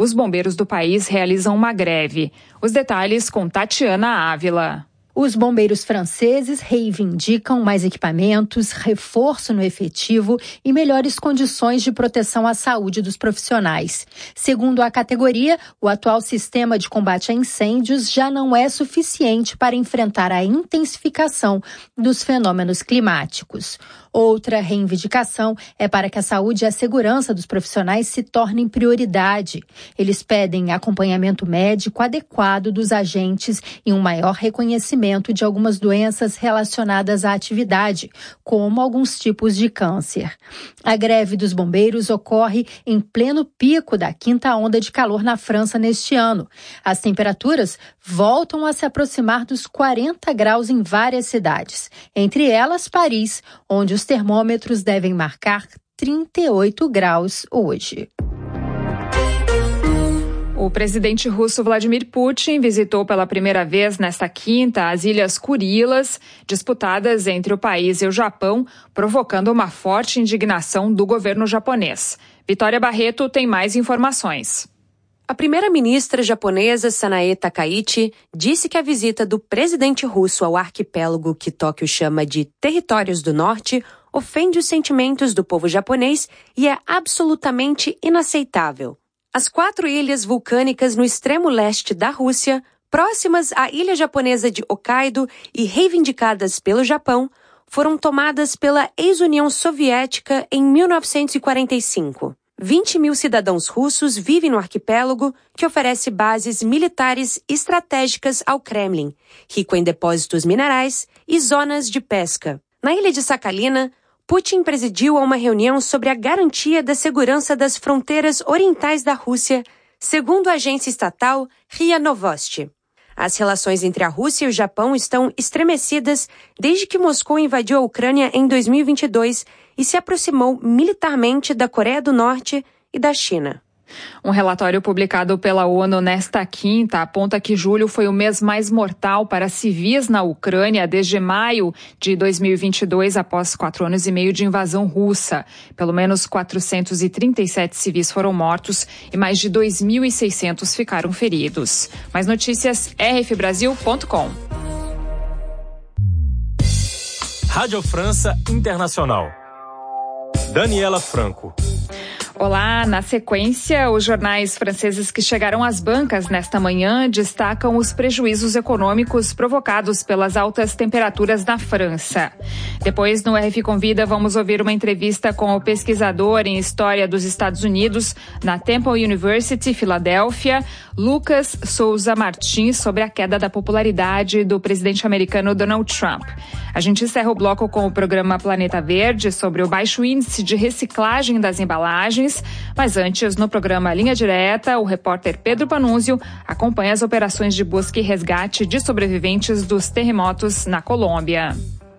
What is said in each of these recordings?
os bombeiros do país realizam uma greve. Os detalhes com Tatiana Ávila. Os bombeiros franceses reivindicam mais equipamentos, reforço no efetivo e melhores condições de proteção à saúde dos profissionais. Segundo a categoria, o atual sistema de combate a incêndios já não é suficiente para enfrentar a intensificação dos fenômenos climáticos. Outra reivindicação é para que a saúde e a segurança dos profissionais se tornem prioridade. Eles pedem acompanhamento médico adequado dos agentes e um maior reconhecimento de algumas doenças relacionadas à atividade, como alguns tipos de câncer. A greve dos bombeiros ocorre em pleno pico da quinta onda de calor na França neste ano. As temperaturas voltam a se aproximar dos 40 graus em várias cidades, entre elas Paris, onde os termômetros devem marcar 38 graus hoje. O presidente russo Vladimir Putin visitou pela primeira vez nesta quinta as Ilhas Kurilas, disputadas entre o país e o Japão, provocando uma forte indignação do governo japonês. Vitória Barreto tem mais informações. A primeira-ministra japonesa Sanae Takaichi disse que a visita do presidente russo ao arquipélago que Tóquio chama de Territórios do Norte ofende os sentimentos do povo japonês e é absolutamente inaceitável. As 4 ilhas vulcânicas no extremo leste da Rússia, próximas à ilha japonesa de Hokkaido e reivindicadas pelo Japão, foram tomadas pela ex-União Soviética em 1945. 20 mil cidadãos russos vivem no arquipélago, que oferece bases militares estratégicas ao Kremlin, rico em depósitos minerais e zonas de pesca. Na ilha de Sakhalina, Putin presidiu a uma reunião sobre a garantia da segurança das fronteiras orientais da Rússia, segundo a agência estatal RIA Novosti. As relações entre a Rússia e o Japão estão estremecidas desde que Moscou invadiu a Ucrânia em 2022 e se aproximou militarmente da Coreia do Norte e da China. Um relatório publicado pela ONU nesta quinta aponta que julho foi o mês mais mortal para civis na Ucrânia desde maio de 2022, após 4 anos e meio de invasão russa. Pelo menos 437 civis foram mortos e mais de 2.600 ficaram feridos. Mais notícias, rfbrasil.com. Rádio França Internacional. Daniela Franco. Olá, na sequência, os jornais franceses que chegaram às bancas nesta manhã destacam os prejuízos econômicos provocados pelas altas temperaturas na França. Depois, no RF Convida, vamos ouvir uma entrevista com o pesquisador em História dos Estados Unidos na Temple University, Filadélfia, Lucas Souza Martins, sobre a queda da popularidade do presidente americano Donald Trump. A gente encerra o bloco com o programa Planeta Verde sobre o baixo índice de reciclagem das embalagens. Mas antes, no programa Linha Direta, o repórter Pedro Panunzio acompanha as operações de busca e resgate de sobreviventes dos terremotos na Colômbia.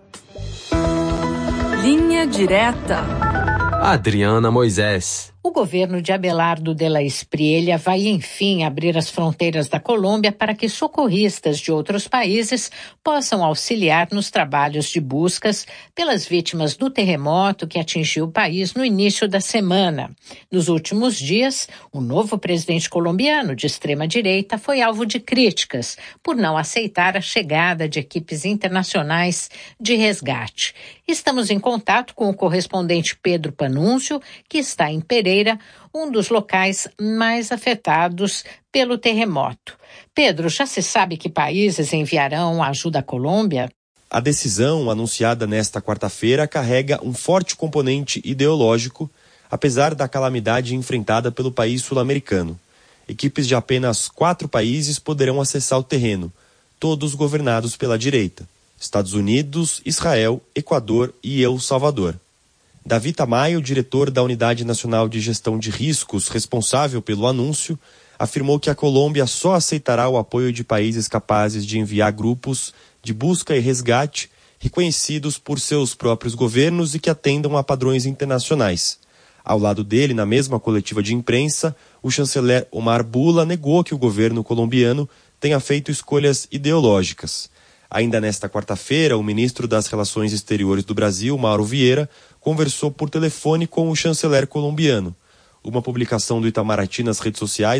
Linha Direta. Adriana Moisés. O governo de Abelardo de la Espriella vai, enfim, abrir as fronteiras da Colômbia para que socorristas de outros países possam auxiliar nos trabalhos de buscas pelas vítimas do terremoto que atingiu o país no início da semana. Nos últimos dias, o novo presidente colombiano de extrema-direita foi alvo de críticas por não aceitar a chegada de equipes internacionais de resgate. Estamos em contato com o correspondente Pedro Panunzio, que está em Pereira, um dos locais mais afetados pelo terremoto. Pedro, já se sabe que países enviarão ajuda à Colômbia? A decisão, anunciada nesta quarta-feira, carrega um forte componente ideológico, apesar da calamidade enfrentada pelo país sul-americano. Equipes de apenas 4 países poderão acessar o terreno, todos governados pela direita: Estados Unidos, Israel, Equador e El Salvador. Davi Tamayo, diretor da Unidade Nacional de Gestão de Riscos, responsável pelo anúncio, afirmou que a Colômbia só aceitará o apoio de países capazes de enviar grupos de busca e resgate reconhecidos por seus próprios governos e que atendam a padrões internacionais. Ao lado dele, na mesma coletiva de imprensa, o chanceler Omar Bula negou que o governo colombiano tenha feito escolhas ideológicas. Ainda nesta quarta-feira, o ministro das Relações Exteriores do Brasil, Mauro Vieira, conversou por telefone com o chanceler colombiano. Uma publicação do Itamaraty nas redes sociais